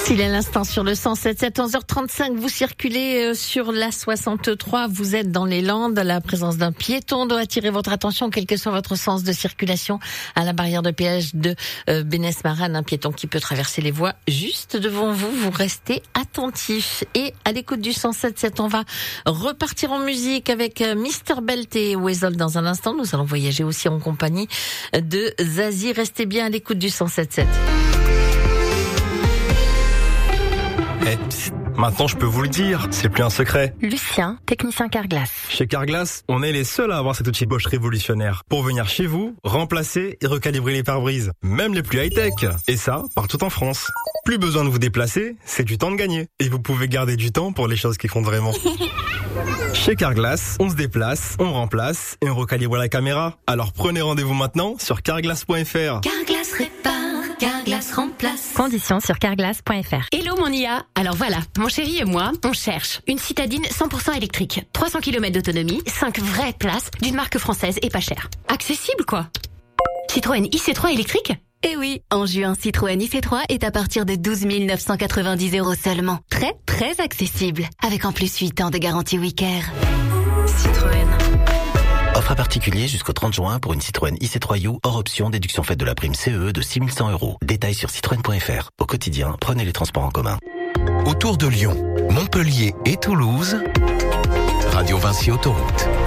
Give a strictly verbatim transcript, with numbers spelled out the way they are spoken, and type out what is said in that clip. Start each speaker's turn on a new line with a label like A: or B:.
A: S'il est à l'instant sur le cent sept sept, onze heures trente-cinq, vous circulez sur la soixante-trois, vous êtes dans les Landes, la présence d'un piéton doit attirer votre attention, quel que soit votre sens de circulation, à la barrière de péage de euh, Bénesse-Maranne, un piéton qui peut traverser les voies juste devant vous, vous restez attentif. Et à l'écoute du cent sept sept, on va repartir en musique avec Mister Belt et Weasel dans un instant. Nous allons voyager aussi en compagnie de Zazie, restez bien à l'écoute du cent sept sept.
B: Eh, psst, maintenant je peux vous le dire, c'est plus un secret.
A: Lucien, technicien Carglass.
B: Chez Carglass, on est les seuls à avoir cet outil Bosch révolutionnaire pour venir chez vous, remplacer et recalibrer les pare-brises, même les plus high-tech. Et ça, partout en France. Plus besoin de vous déplacer, c'est du temps de gagner. Et vous pouvez garder du temps pour les choses qui comptent vraiment. Chez Carglass, on se déplace, on remplace et on recalibre la caméra. Alors prenez rendez-vous maintenant sur carglass point f r.
C: Carglass répare, Carglass remplace.
A: Conditions sur carglass point f r.
C: Hello mon I A. Alors voilà, mon chéri et moi, on cherche une citadine cent pour cent électrique, trois cents kilomètres d'autonomie, cinq vraies places, d'une marque française et pas chère. Accessible quoi. Citroën I C trois électrique?
D: Eh oui, en juin, Citroën I C trois est à partir de douze mille neuf cent quatre-vingt-dix euros seulement. Très, très accessible. Avec en plus huit ans de garantie Wicker. Citroën.
E: Offre à particulier jusqu'au trente juin pour une Citroën I C trois U hors option déduction faite de la prime C E de six mille cent euros. Détails sur citroën point f r. Au quotidien, prenez les transports en commun.
F: Autour de Lyon, Montpellier et Toulouse, Radio Vinci Autoroute.